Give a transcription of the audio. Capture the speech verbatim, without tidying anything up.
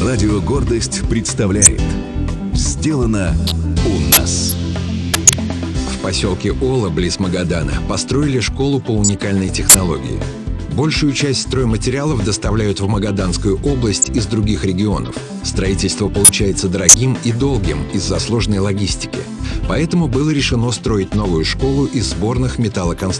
Радио «Гордость» представляет «Сделано у нас». В поселке Ола, близ Магадана, построили школу по уникальной технологии. Большую часть стройматериалов доставляют в Магаданскую область из других регионов. Строительство получается дорогим и долгим из-за сложной логистики. Поэтому было решено строить новую школу из сборных металлоконструкций.